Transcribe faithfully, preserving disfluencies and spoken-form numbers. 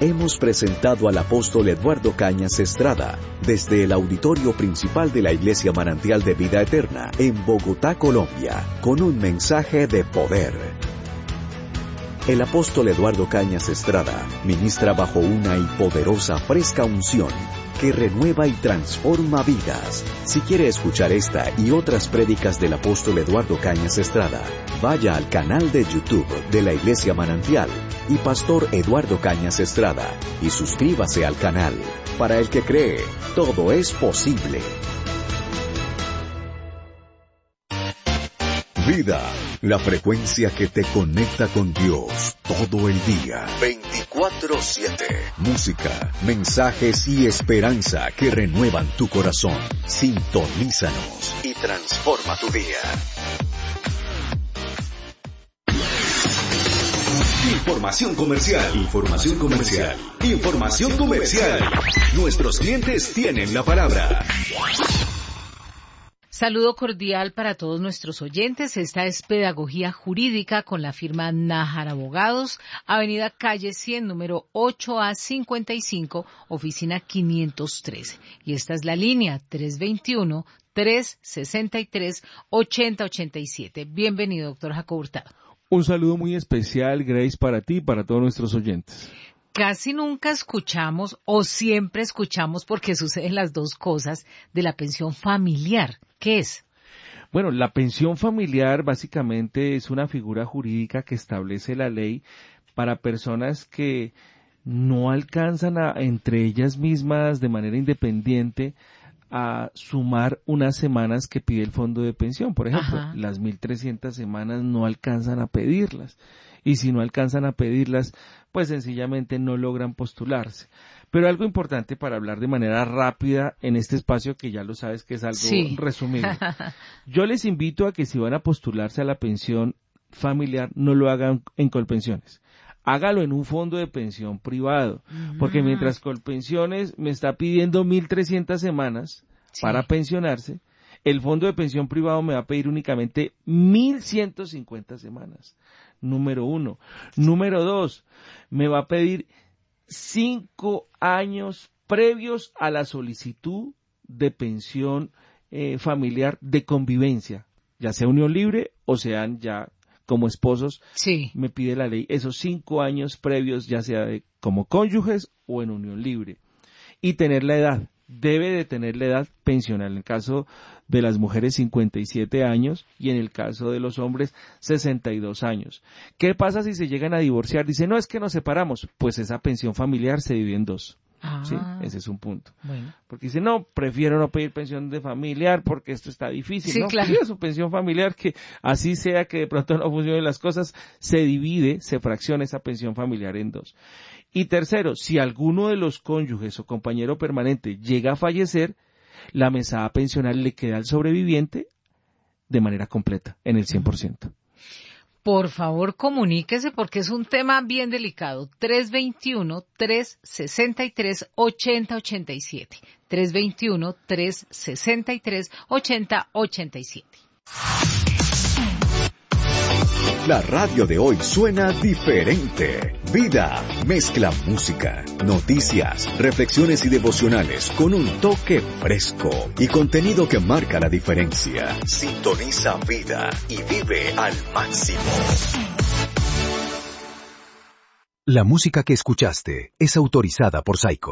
hemos presentado al apóstol Eduardo Cañas Estrada desde el auditorio principal de la Iglesia Manantial de Vida Eterna en Bogotá, Colombia, con un mensaje de poder. El apóstol Eduardo Cañas Estrada ministra bajo una y poderosa fresca unción que renueva y transforma vidas. Si quiere escuchar esta y otras prédicas del apóstol Eduardo Cañas Estrada, vaya al canal de YouTube de la Iglesia Manantial y Pastor Eduardo Cañas Estrada y suscríbase al canal. Para el que cree, todo es posible. Vida, la frecuencia que te conecta con Dios todo el día. veinticuatro siete. Música, mensajes y esperanza que renuevan tu corazón. Sintonízanos y transforma tu día. Información comercial. Información comercial. Información comercial. Nuestros clientes tienen la palabra. Saludo cordial para todos nuestros oyentes. Esta es Pedagogía Jurídica con la firma Nájar Abogados, Avenida Calle cien, número ocho A cincuenta y cinco, oficina quinientos trece. Y esta es la línea tres veintiuno, tres sesenta y tres, ochenta ochenta y siete. Bienvenido, doctor Jacobo Hurtado. Un saludo muy especial, Grace, para ti y para todos nuestros oyentes. Casi nunca escuchamos, o siempre escuchamos, porque suceden las dos cosas, de la pensión familiar. ¿Qué es? Bueno, la pensión familiar básicamente es una figura jurídica que establece la ley para personas que no alcanzan a, entre ellas mismas de manera independiente, a sumar unas semanas que pide el fondo de pensión. Por ejemplo, Ajá. las mil trescientas semanas no alcanzan a pedirlas. Y si no alcanzan a pedirlas, pues sencillamente no logran postularse. Pero algo importante para hablar de manera rápida en este espacio, que ya lo sabes que es algo sí. resumido. Yo les invito a que si van a postularse a la pensión familiar, no lo hagan en Colpensiones. Hágalo en un fondo de pensión privado, mm. porque mientras Colpensiones me está pidiendo mil trescientas semanas sí. para pensionarse, el fondo de pensión privado me va a pedir únicamente mil ciento cincuenta semanas. Número uno. Número dos, me va a pedir cinco años previos a la solicitud de pensión eh, familiar de convivencia, ya sea unión libre o sean ya como esposos. Sí. Me pide la ley esos cinco años previos, ya sea de, como cónyuges o en unión libre. Y tener la edad. Debe de tener la edad pensional, en el caso de las mujeres cincuenta y siete años y en el caso de los hombres sesenta y dos años. ¿Qué pasa si se llegan a divorciar? Dice, no, es que nos separamos. Pues esa pensión familiar se divide en dos. Ah, ¿sí? Ese es un punto. Bueno. Porque dice, no, prefiero no pedir pensión de familiar porque esto está difícil. Sí, no, claro. Pida su pensión familiar, que así sea que de pronto no funcionen las cosas, se divide, se fracciona esa pensión familiar en dos. Y tercero, si alguno de los cónyuges o compañero permanente llega a fallecer, la mesada pensional le queda al sobreviviente de manera completa, en el cien por ciento. Por favor, comuníquese porque es un tema bien delicado. tres veintiuno, tres sesenta y tres, ochenta ochenta y siete. tres veintiuno, tres sesenta y tres, ochenta ochenta y siete. La radio de hoy suena diferente. Vida mezcla música, noticias, reflexiones y devocionales con un toque fresco y contenido que marca la diferencia. Sintoniza Vida y vive al máximo. La música que escuchaste es autorizada por Saico.